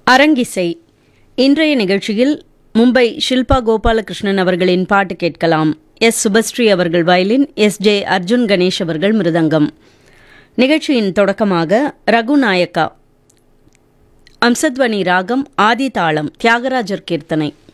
அரங்கிசை. இன்றைய நிகழ்ச்சியில் மும்பை ஷில்பா கோபாலகிருஷ்ணன் அவர்களின் பாட்டு கேட்கலாம். எஸ். சுபஸ்ரீ அவர்கள் violin, S. J. Arjun Ganesh அவர்கள் மிருதங்கம். நிகழ்ச்சியின் தொடக்கமாக ரகுநாயக்கா, அம்சத்வனி ராகம், ஆதி தாளம், தியாகராஜர் கீர்த்தனை.